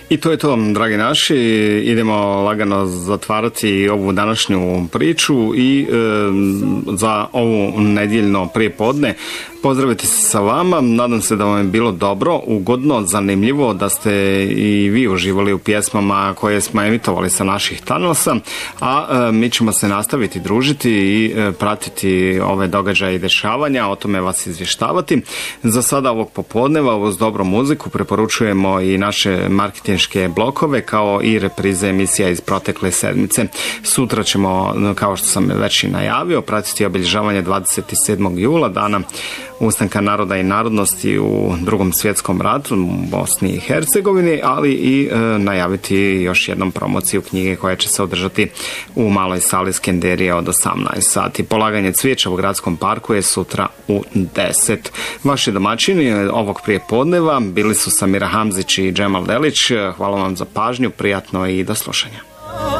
I to je to, dragi naši, idemo lagano zatvarati ovu današnju priču i za ovu nedjeljno prijepodne pozdraviti se sa vama. Nadam se da vam je bilo dobro, ugodno, zanimljivo, da ste i vi uživali u pjesmama koje smo emitovali sa naših tanosa, a mi ćemo se nastaviti družiti i pratiti ove događaje i dešavanja, o tome vas izvještavati. Za sada ovog popodneva uz dobru muziku preporučujemo i naše marketinške blokove kao i reprize emisija iz protekle sedmice. Sutra ćemo, kao što sam već i najavio, pratiti obilježavanje 27. jula, dana ustanka naroda i narodnosti u Drugom svjetskom ratu u Bosni i Hercegovini, ali i najaviti još jednom promociju knjige koja će se održati u maloj sali Skenderije od 18 sati. Polaganje cvijeća u gradskom parku je sutra u 10. Vaši domaćini ovog prijepodneva bili su Samira Hamzić i Džemal Delić. Hvala vam za pažnju, prijatno i do slušanja.